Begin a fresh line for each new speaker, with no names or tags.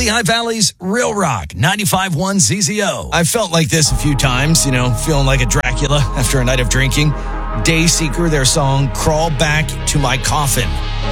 Lehigh Valley's Real Rock 95.1 ZZO. I've felt like this a few times, feeling like a Dracula after a night of drinking. Dayseeker, their song, Crawl Back to My Coffin.